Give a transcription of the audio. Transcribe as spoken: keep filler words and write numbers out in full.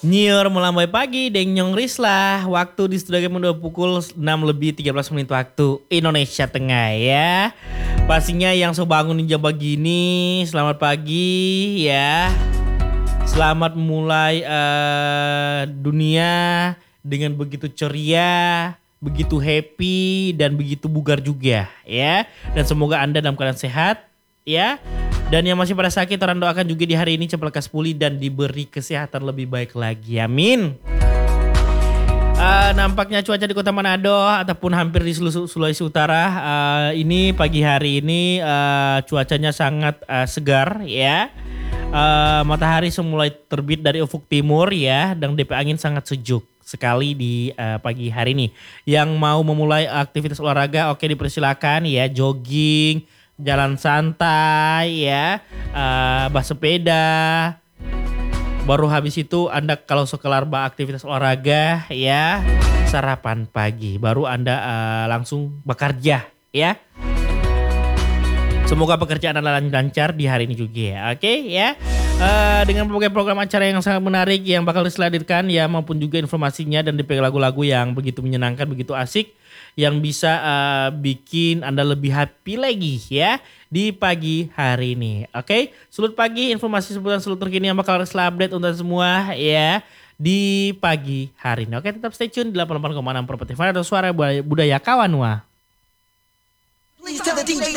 Nyiur melambai pagi, Deng Nyong Rislah. Waktu di studio game udah pukul enam lebih tiga belas menit waktu Indonesia Tengah ya. Pastinya yang so bangun di jam begini, selamat pagi ya. Selamat mulai uh, dunia dengan begitu ceria, begitu happy dan begitu bugar juga ya. Dan semoga Anda dalam keadaan sehat ya. Dan yang masih pada sakit orang doakan juga di hari ini cepat lekas pulih dan diberi kesehatan lebih baik lagi. Amin. Uh, nampaknya cuaca di Kota Manado ataupun hampir di seluruh Sulawesi Utara uh, ini pagi hari ini uh, cuacanya sangat uh, segar ya. Uh, matahari semulai terbit dari ufuk timur ya dan D P angin sangat sejuk sekali di uh, pagi hari ini. Yang mau memulai aktivitas olahraga oke dipersilakan ya, jogging, jalan santai ya, uh, bersepeda. Baru habis itu Anda kalau sekelar aktivitas olahraga ya, sarapan pagi. Baru Anda uh, langsung bekerja ya. Semoga pekerjaan Anda lancar di hari ini juga ya. Oke okay, ya. Uh, dengan berbagai program acara yang sangat menarik yang bakal diseladilkan ya, maupun juga informasinya dan dipegang lagu-lagu yang begitu menyenangkan, begitu asik, yang bisa uh, bikin Anda lebih happy lagi ya di pagi hari ini. Oke, okay? Selamat pagi, informasi seputar seluruh terkini yang bakal Rislah update untuk semua ya di pagi hari ini. Oke, okay, tetap stay tune di delapan puluh delapan koma enam Property Fan atau suara budaya kawan wah.